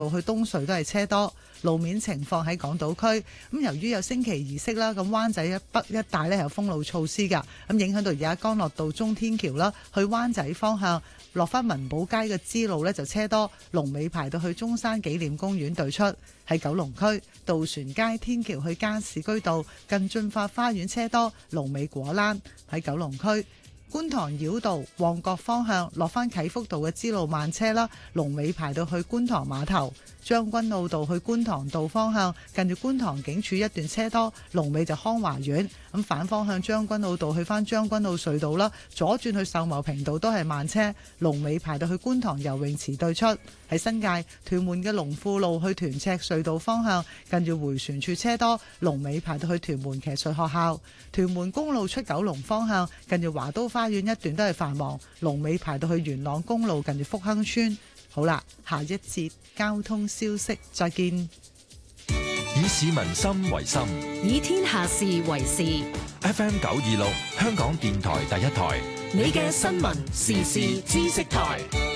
去東隧都係車多，路面情況喺港島區。咁由於有升旗儀式啦，咁灣仔北一帶呢有封路措施㗎，咁影響到而家干諾道中天橋啦，去灣仔方向落返文寶街嘅支路呢就車多，龍尾排到去中山紀念公園對出。喺九龍區渡船街天橋去加士居道近駿發花園車多，龍尾果欄。喺九龍區觀塘繞道旺角方向落返啟福道嘅支路慢車啦，龍尾排到去觀塘碼頭。將軍澳道去觀塘道方向近住觀塘警署一段車多，龍尾就康華苑。咁反方向將軍澳道去返將軍澳隧道啦，左轉去秀茂坪道都係慢車，龍尾排到去觀塘游泳池對出。喺新界屯門嘅龍富路去屯赤隧道方向近住迴旋處車多，龍尾排到去屯門騎術學校。屯門公路出九龍方向近住華都花園一段都係繁忙，龍尾排到去元朗公路近住福亨村。好啦，下一節交通消息再見。 以市民心為心， 以天下事為事。 FM 926香港電台第一台， 你嘅新聞時事知識台。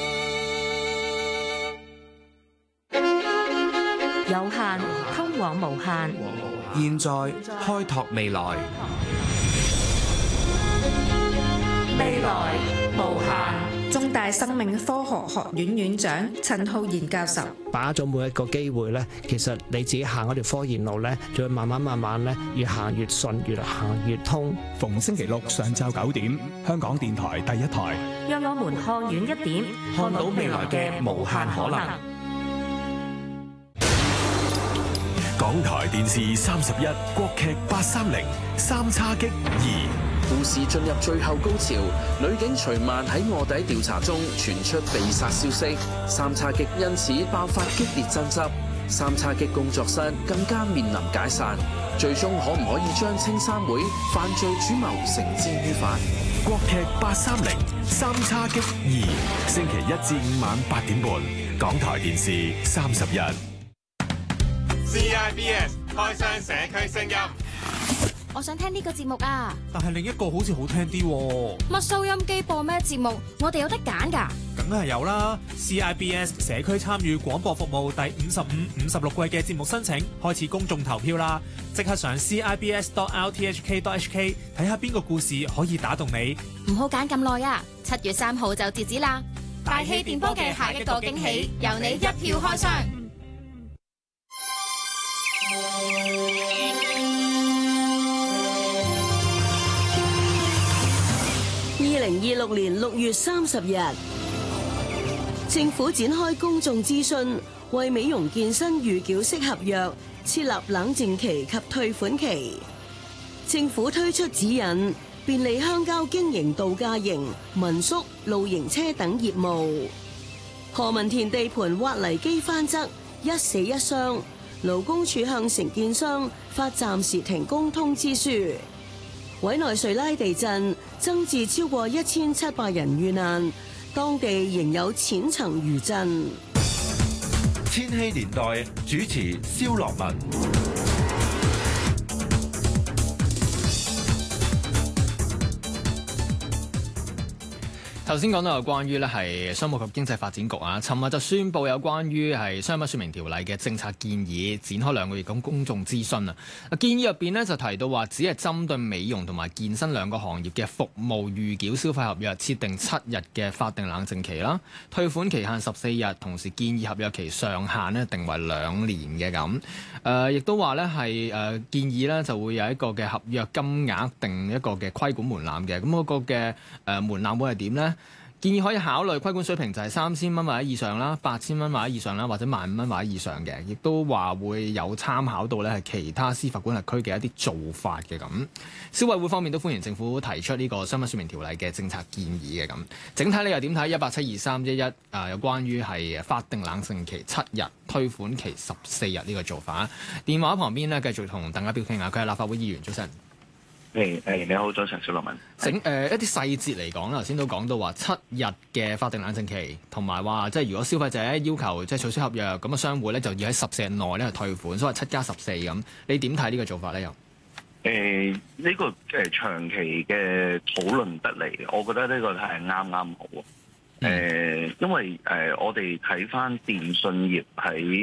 有限通往無限， 現在開拓未來， 未來無限。 中大生命科學學院院長陳浩然教授， 把握咗每一個機會咧，其實你自己行嗰條科研路咧，就會慢慢咧，越行越順，越行越通。 逢星期六上晝9點，香港電台第一台， 讓我們看遠一點， 看到未來嘅無限可能。 港台電視31國劇830三叉戟2。 故事進入最後高潮，女警徐曼喺臥底調查中傳出被殺消息，三叉戟因此爆發激烈爭執，三叉戟工作室更加面臨解散，最終可唔可以將青山會犯罪主謀繩之於法？ 國劇830三叉戟2，星期1至5晚8點半，港台電視31。 CIBS 開箱社區聲音。 我想聽呢個節目啊， 但係另一個好似好聽啲喎。 乜收音機播咩節目？我哋有得揀㗎。 梗係有啦 ！CIBS 社區參與廣播服務第55、56季嘅節目申請開始公眾投票啦！即刻上 CIBS.RTHK.HK 睇下邊個故事可以打動你。 唔好揀咁耐啊！7月3號就截止啦！大氣電波嘅下一個驚喜，由你一票開箱。 2026年6月30日，政府展開公眾諮詢，為美容健身預繳式合約設立冷靜期及退款期。政府推出指引，便利鄉郊經營度假營、民宿、露營車等業務。何文田地盤挖泥機翻側，一死一傷，勞工處向承建商發暫時停工通知書。委內瑞拉地震增至超過1700人遇難，當地仍有淺層餘震。 千禧年代主持蕭樂文。 頭先講到有關於咧係商務及經濟發展局啊，尋日就宣布有關於係商品說明條例嘅政策建議，展開2個月咁公眾諮詢啊。建議入邊呢就提到話，只係針對美容同埋健身2個行業嘅服務預繳消費合約設定7日嘅法定冷靜期啦，退款期限14日，同時建議合約期上限呢定為2年嘅咁。亦都話咧係建議咧就會有一個嘅合約金額定一個嘅規管門檻嘅，咁嗰個嘅門檻會係點呢？建議可以考慮規管水平就係3000蚊或者以上啦，8000蚊或者以上啦，或者15000蚊或者以上嘅，亦都話會有參考到咧係其他司法管轄區嘅一啲做法嘅咁。消委會方面都歡迎政府提出呢個商品說明條例嘅政策建議嘅咁。整體你又點睇？1872311有關於係法定冷靜期7日、退款期14日呢個做法。電話旁邊呢，繼續同鄧家彪傾下，佢係立法會議員，早晨。 你好，早晨，小樂文。 一啲細節嚟講啦，頭先都講到話7日嘅法定冷靜期，同埋話即係如果消費者要求即係取消合約，咁啊商戶咧就要喺14日內咧去退款，所謂7+14咁。你點睇呢個做法咧？又呢個長期嘅討論得嚟，我覺得呢個係啱好。 因為我哋睇翻電信業喺